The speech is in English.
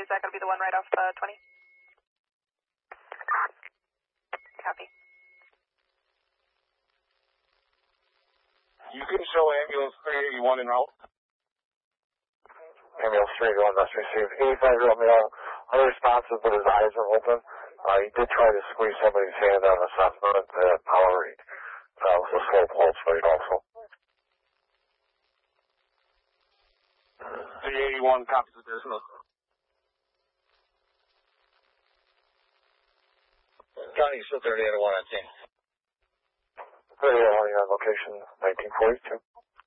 is that going to be the one right off 20? Copy. You can show ambulance 381 en route. Ambulance 381, that's received. 85-year-old male, unresponsive, but his eyes are open. He did try to squeeze somebody's hand on assessment, however, it was a slow pulse rate also. 381 copies additional. County, still 38 at 1 on 10. 38 on location 1942.